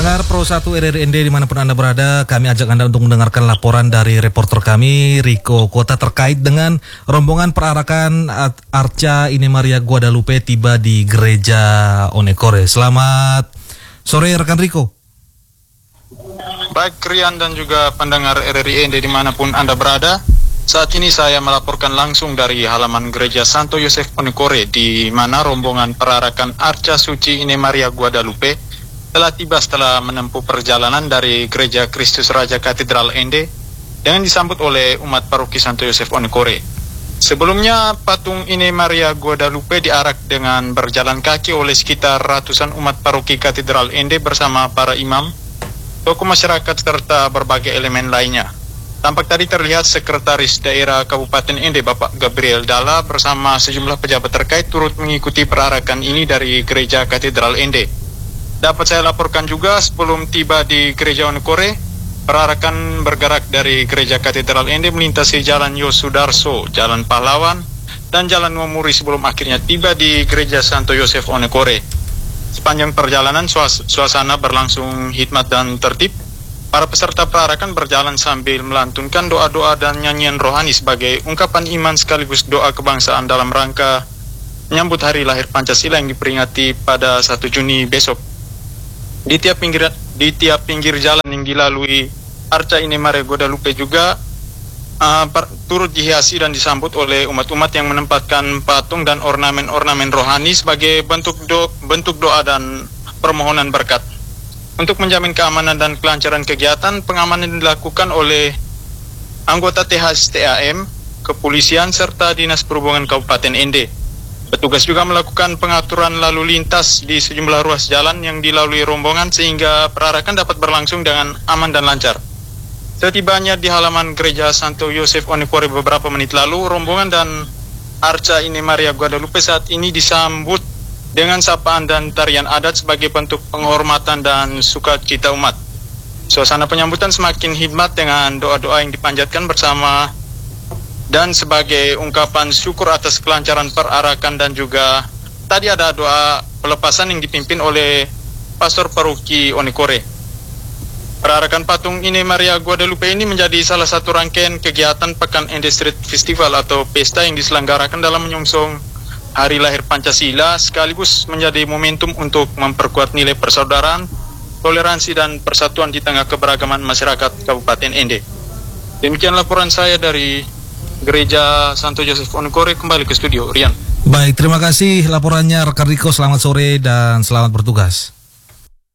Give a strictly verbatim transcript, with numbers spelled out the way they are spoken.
Pendengar Pro satu R R I N D dimanapun Anda berada, kami ajak Anda untuk mendengarkan laporan dari reporter kami, Riko Kota, terkait dengan rombongan perarakan Arca Ine Maria Guadalupe tiba di Gereja Onekore. Selamat sore rekan Riko. Baik Rian dan juga pendengar R R I N D dimanapun Anda berada, saat ini saya melaporkan langsung dari halaman Gereja Santo Yosef Onekore, di mana rombongan perarakan Arca Suci Ine Maria Guadalupe telah tiba setelah menempuh perjalanan dari Gereja Kristus Raja Katedral Ende dengan disambut oleh umat paroki Santo Yosef Onekore. Sebelumnya patung Ine Maria Guadalupe diarak dengan berjalan kaki oleh sekitar ratusan umat paroki Katedral Ende bersama para imam, tokoh masyarakat serta berbagai elemen lainnya. Tampak tadi terlihat Sekretaris Daerah Kabupaten Ende Bapak Gabriel Dalla bersama sejumlah pejabat terkait turut mengikuti perarakan ini dari Gereja Katedral Ende. Dapat saya laporkan juga, sebelum tiba di Gereja Onekore, perarakan bergerak dari Gereja Katedral Ende melintasi Jalan Yosudarso, Jalan Pahlawan, dan Jalan Wamuri sebelum akhirnya tiba di Gereja Santo Yosef Onekore. Sepanjang perjalanan suas suasana berlangsung hikmat dan tertib. Para peserta perarakan berjalan sambil melantunkan doa-doa dan nyanyian rohani sebagai ungkapan iman sekaligus doa kebangsaan dalam rangka menyambut hari lahir Pancasila yang diperingati pada satu Juni besok. Di tiap pinggir di tiap pinggir jalan yang dilalui Arca Ine Maria Guadalupe juga uh, per, turut dihiasi dan disambut oleh umat-umat yang menempatkan patung dan ornamen-ornamen rohani sebagai bentuk do, bentuk doa dan permohonan berkat. Untuk menjamin keamanan dan kelancaran kegiatan, pengamanan dilakukan oleh anggota T H S T A M, kepolisian serta Dinas Perhubungan Kabupaten Ende. Petugas juga melakukan pengaturan lalu lintas di sejumlah ruas jalan yang dilalui rombongan sehingga perarakan dapat berlangsung dengan aman dan lancar. Setibanya di halaman Gereja Santo Yosef Onekore beberapa menit lalu, rombongan dan Arca Ine Maria Guadalupe saat ini disambut dengan sapaan dan tarian adat sebagai bentuk penghormatan dan sukacita umat. Suasana penyambutan semakin hikmat dengan doa-doa yang dipanjatkan bersama dan sebagai ungkapan syukur atas kelancaran perarakan, dan juga tadi ada doa pelepasan yang dipimpin oleh Pastor Paroki Onekore. Perarakan patung Ine Maria Guadalupe ini menjadi salah satu rangkaian kegiatan Pekan Ende Street Festival atau pesta yang diselenggarakan dalam menyongsong hari lahir Pancasila, sekaligus menjadi momentum untuk memperkuat nilai persaudaraan, toleransi dan persatuan di tengah keberagaman masyarakat Kabupaten Ende. Demikian laporan saya dari Gereja Santo Yosef Onekore. Kembali ke studio, Rian. Baik, terima kasih laporannya rekan Riko. Selamat sore dan selamat bertugas.